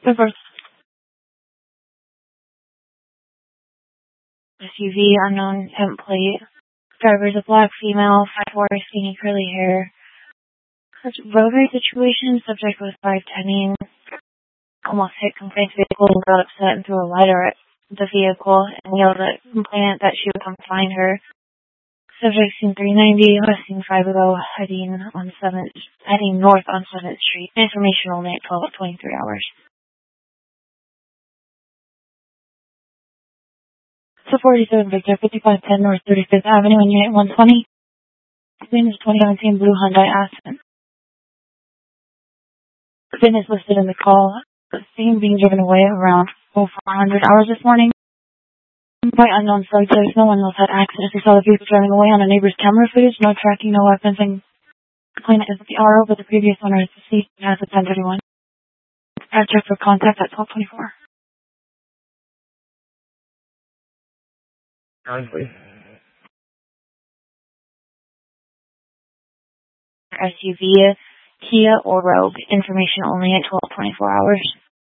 River. SUV, unknown temp plate. Driver's a black female, 5'4", skinny curly hair. Roadway situation, subject was 510ing. Almost hit complainant's vehicle and got upset and threw a lighter at the vehicle and yelled at complainant that she would come find her. Subject seen 390, last seen 5 ago, heading north on 7th Street. Information only at 12:23 hours. So 47 Victor, 5510 North 35th Avenue and Unit 120. VIN is 2017 blue Hyundai Accent. VIN is listed in the call. The scene being driven away around 400 hours this morning by unknown subjects. No one else had access. They saw the vehicle driving away on a neighbor's camera footage. No tracking, no weapons, and complainant is at the RO, but the previous owner is deceased as of 10:31. Check for contact at 12:24. Honestly. SUV, Kia, or Rogue. Information only at 12:24 hours.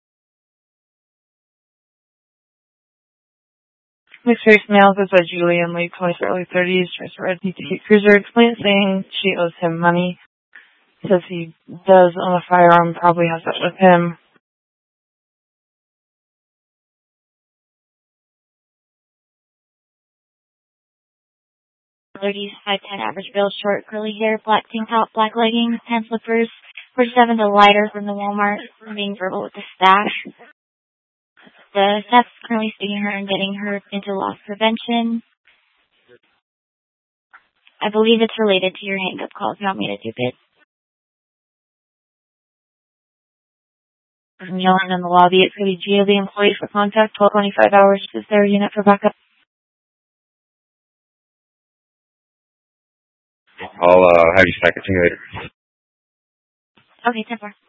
Mixed race male, goes by Julian, late 20s, early 30s, drives a red DT Cruiser. Explains saying she owes him money. Says he does own a firearm, probably has that with him. Ladies, 5'10", average build, short curly hair, black tank top, black leggings, tan slippers. 47, the lighter from the Walmart, being verbal with the stash. The staff's currently speaking her and getting her into loss prevention. I believe it's related to your hang-up call. If you want me to do it. I'm yelling in the lobby. It's going to be Gio, the employee for contact. 12:25 hours. Is there a unit for backup? I'll have you back at you later. Okay, 10-4.